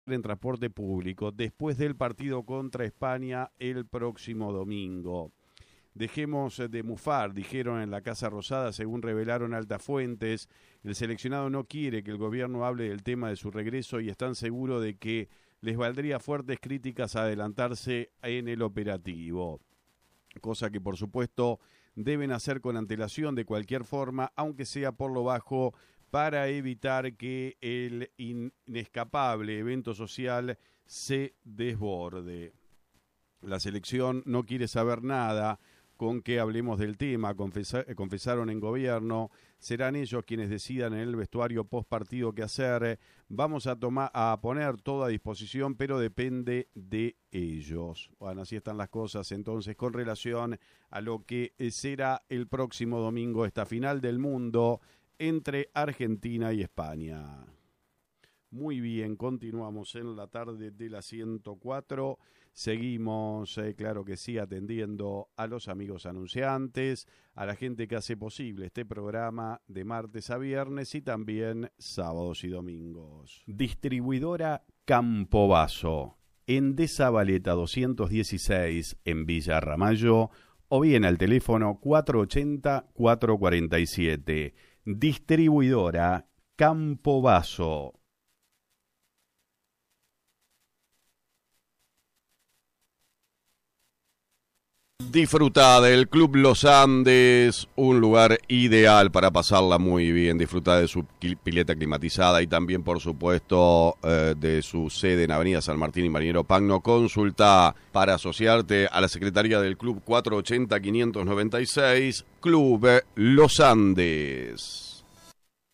en transporte público después del partido contra España el próximo domingo. Dejemos de mufar, dijeron en la Casa Rosada, según revelaron altas fuentes. El seleccionado no quiere que el gobierno hable del tema de su regreso y están seguros de que les valdría fuertes críticas adelantarse en el operativo. Cosa que por supuesto deben hacer con antelación de cualquier forma, aunque sea por lo bajo, para evitar que el inescapable evento social se desborde. La selección no quiere saber nada con que hablemos del tema, confesaron en gobierno. Serán ellos quienes decidan en el vestuario post partido qué hacer. Vamos a poner todo a disposición, pero depende de ellos. Bueno, así están las cosas entonces con relación a lo que será el próximo domingo esta final del mundo entre Argentina y España. Muy bien, continuamos en la tarde de la 104. Seguimos, claro que sí, atendiendo a los amigos anunciantes, a la gente que hace posible este programa de martes a viernes y también sábados y domingos. Distribuidora Campobasso, en de Zabaleta 216 en Villa Ramallo, o bien al teléfono 480-447. Distribuidora Campobasso. Disfruta del Club Los Andes, un lugar ideal para pasarla muy bien. Disfruta de su pileta climatizada y también, por supuesto, de su sede en Avenida San Martín y Marinero Pagno. Consulta para asociarte a la Secretaría del Club 480-596, Club Los Andes.